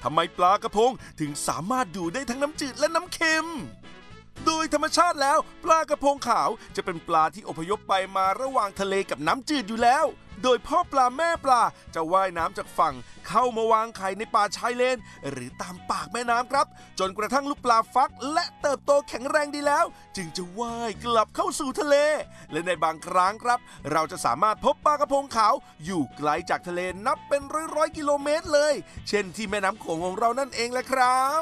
ทำไมปลากระพงถึงสามารถอยู่ได้ทั้งน้ำจืดและน้ำเค็มโดยธรรมชาติแล้วปลากระพงขาวจะเป็นปลาที่อพยพไปมาระหว่างทะเลกับน้ำจืดอยู่แล้วโดยพ่อปลาแม่ปลาจะว่ายน้ำจากฝั่งเข้ามาวางไข่ในป่าชายเลนหรือตามปากแม่น้ำครับจนกระทั่งลูกปลาฟักและเติบโตแข็งแรงดีแล้วจึงจะว่ายกลับเข้าสู่ทะเลและในบางครั้งครับเราจะสามารถพบปลากระพงขาวอยู่ไกลจากทะเลนับเป็นร้อยกิโลเมตรเลยเช่นที่แม่น้ำโขงของเรานั่นเองแหละครับ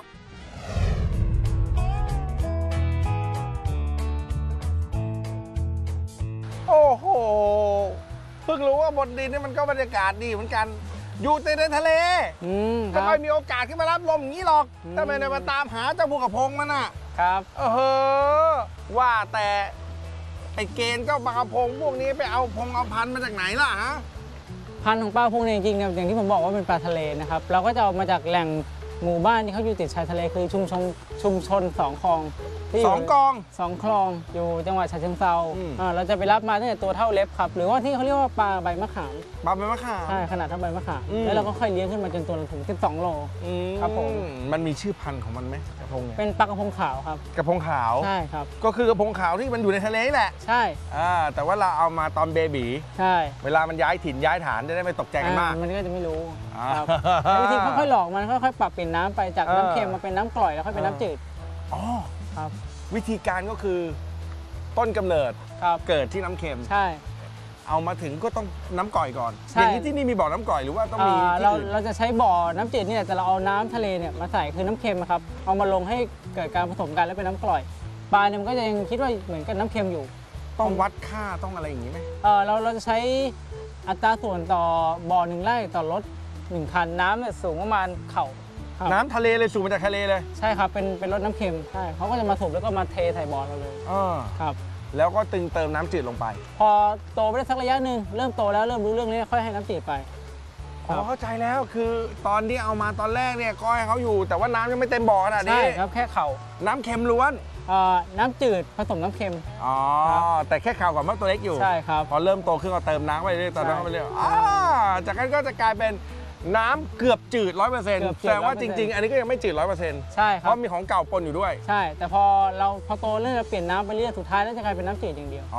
โอ้โหเพิ่งรู้ว่าบนดินนี่มันก็บรรยากาศดีเหมือนกันอยู่ในทะเลไม่ค่อยมีโอกาสขึ้นมารับลมอย่างนี้หรอกถ้าไม่ได้มาตามหาเจ้าภูกระพงมันน่ะครับว่าแต่ไอเกณฑ์เจ้าปลากระพงพวกนี้ไปเอาพันธุ์มาจากไหนล่ะฮะพันธุ์ของปลาพงเนี่ยจริงๆอย่างที่ผมบอกว่าเป็นปลาทะเลนะครับเราก็จะเอามาจากแหล่งหมู่บ้านที่เขาอยู่ติดชายทะเลคือชุมชน2 คลอง2 คลองอยู่จังหวัดฉะเชิงเทราเราจะไปรับมาตั้งแต่ตัวเท่าเล็บครับหรือว่าที่เขาเรียกว่าปลาใบมะขามใช่ขนาดเท่าใบมะขามแล้วเราก็ค่อยเลี้ยงขึ้นมาจนตัวถึง12 โลครับผมมันมีชื่อพันธุ์ของมันไหมกระพงเป็นปลากระพงขาวครับกระพงขาวใช่ครับก็คือกระพงขาวที่มันอยู่ในทะเลแหละใช่แต่ว่าเราเอามาตอนเบบีใช่เวลามันย้ายถิ่นย้ายฐานจะได้ไม่ตกใจกันมากมันก็จะไม่รู้ครับวิธีค่อยๆหลอกมันค่อยๆปรับเปลี่ยนน้ำไปจากน้ำเค็มมาเป็นน้ำกร่อยแล้วค่อยเป็นน้ำจืดครับวิธีการก็คือต้นกำเนิดเกิดที่น้ำเค็มใช่เอามาถึงก็ต้องน้ำกร่อยก่อนอย่างนี้ที่นี่มีบ่อน้ำกร่อยหรือว่าต้องมีที่อื่นเราจะใช้บ่อน้ำจืดนี่แหละแต่เราเอาน้ำทะเลเนี่ยมาใส่คือน้ำเค็มครับเอามาลงให้เกิดการผสมกันแล้วเป็นน้ำกร่อยปลาเนี่ยมันก็จะยังคิดว่าเหมือนกับน้ำเค็มอยู่ต้องวัดค่าต้องอะไรอย่างนี้ไหมเราจะใช้อัตราส่วนต่อบ่อ1 ไร่ต่อรถ1 คันน้ำเนี่ยสูงประมาณเข่าน้ำทะเลเลยสูบมาจากทะเลเลยใช่ครับเป็นรถน้ำเค็มใช่เขาก็จะมาสูบแล้วก็มาเทใส่บ่อเราเลยครับแล้วก็เติมน้ำจืดลงไปพอโตไปได้สักระยะหนึ่งเริ่มโตแล้วเริ่มรู้เรื่องนี้ค่อยให้น้ำจืดไปเข้าใจแล้วคือตอนที่เอามาตอนแรกเนี่ยก็ให้เขาอยู่แต่ว่าน้ำยังไม่เต็มบ่อขนาดนี้ใช่ครับแค่เข่าน้ำเค็มล้วนน้ำจืดผสมน้ำเค็มแต่แค่ข่าวกับเมื่อตัวเล็กอยู่ใช่ครับพอเริ่มโตขึ้นก็เติมน้ำไปเรื่อยๆเติมน้ำไปเรื่อยจากนั้นก็จะกลายเป็นน้ำเกือบจืด 100% แต่ว่าจริงๆอันนี้ก็ยังไม่จืด 100% ใช่ครับเพราะมีของเก่าปนอยู่ด้วยใช่แต่พอโตเรื่อยๆเปลี่ยนน้ำไปเรื่อยสุดท้ายแล้วจะกลายเป็นน้ำจืดอย่างเดียว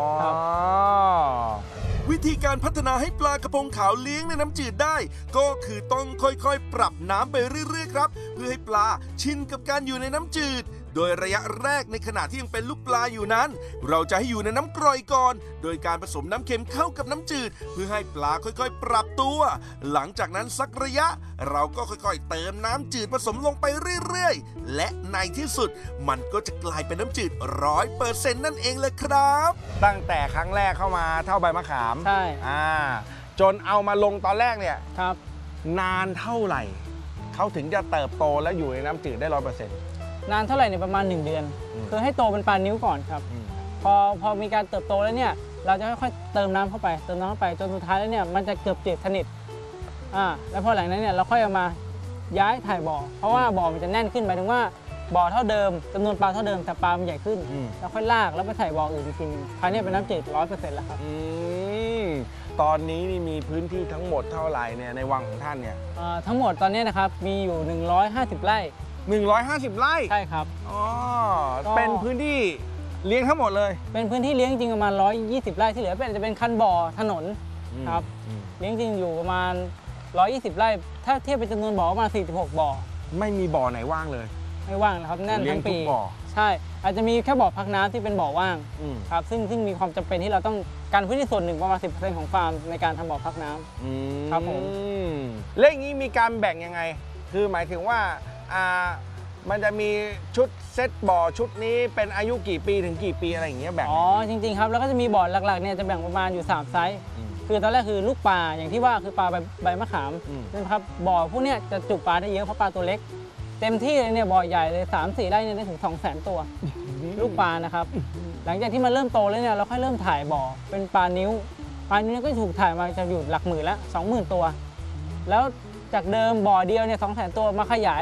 วิธีการพัฒนาให้ปลากระพงขาวเลี้ยงในน้ำจืดได้ก็คือต้องค่อยๆปรับน้ำไปเรื่อยๆครับเพื่อให้ปลาชินกับการอยู่ในน้ำจืดโดยระยะแรกในขณะที่ยังเป็นลูกปลาอยู่นั้นเราจะให้อยู่ในน้ำกร่อยก่อนโดยการผสมน้ำเค็มเข้ากับน้ำจืดเพื่อให้ปลาค่อยๆปรับตัวหลังจากนั้นสักระยะเราก็ค่อยๆเติมน้ำจืดผสมลงไปเรื่อยๆและในที่สุดมันก็จะกลายเป็นน้ำจืด 100% นั่นเองเลยครับตั้งแต่ครั้งแรกเข้ามาเท่าใบมะขามใช่จนเอามาลงตอนแรกเนี่ยครับนานเท่าไหร่เขาถึงจะเติบโตและอยู่ในน้ำจืดได้ 100% นานเท่าไหร่เนี่ยประมาณ1 เดือนคือให้โตเป็นปลานิ้วก่อนครับพอมีการเติบโตแล้วเนี่ยเราจะค่อยๆเติมน้ำเข้าไปจนสุดท้ายแล้วเนี่ยมันจะเกือบจืดสนิทแล้วพอหลังนั้นเนี่ยเราค่อยเอามาย้ายถ่ายบ่อเพราะว่าบ่อมันจะแน่นขึ้นหมายถึงว่าบ่อเท่าเดิมจำนวนปลาเท่าเดิมแต่ปลามันใหญ่ขึ้นแล้วค่อยลากแล้วไปใส่บ่ออื่นอีกทีนึงคราวนี้เป็นน้ำจืด 100% แล้วครับตอนนี้นี่มีพื้นที่ทั้งหมดเท่าไหร่เนี่ยในวังของท่านเนี่ยทั้งหมดตอนนี้นะครับมีอยู่150 ไร่ 150 ไร่ใช่ครับเป็นพื้นที่เลี้ยงทั้งหมดเลยเป็นพื้นที่เลี้ยงจริงประมาณ120 ไร่ที่เหลือจะเป็นคันบ่อถนนครับเลี้ยงจริงอยู่ประมาณ120 ไร่ถ้าเทียบเป็นจำนวนบ่อประมาณ46 บ่อไม่มีบ่อไหนว่างเลยไม่ว่างนะครับแน่นทั้งปีบ่อใช่อาจจะมีแค่บ่อพักน้ำที่เป็นบ่อว่างครับซึ่งมีความจำเป็นที่เราต้องการพื้นที่ส่วนหนึ่งประมาณ 10% ของฟาร์มในการทำบ่อพักน้ำครับผมแล้วอย่างนี้มีการแบ่งยังไงคือหมายถึงว่ามันจะมีชุดเซตบ่อชุดนี้เป็นอายุกี่ปีถึงกี่ปีอะไรอย่างเงี้ยแบ่งจริงๆครับแล้วก็จะมีบ่อหลักๆเนี่ยจะแบ่งประมาณอยู่3 ไซส์คือตอนแรกคือลูกปลาอย่างที่ว่าคือปลาใบมะขามนะครับบ่อพวกนี้จะจุปลาได้เยอะเพราะปลาตัวเล็กเต็มที่เลยเนี่ยบ่อใหญ่เลย3-4 ไร่เนี่ยได้ถึง 200,000 ตัวลูกปลานะครับหลังจากที่มันเริ่มโตแล้วเนี่ยเราค่อยเริ่มถ่ายบ่อเป็นปลานิ้วก็ถูกถ่ายมาจะอยู่หลักหมื่นแล้ว 20,000 ตัวแล้วจากเดิมบ่อเดียวเนี่ย 200,000 ตัวมาขยาย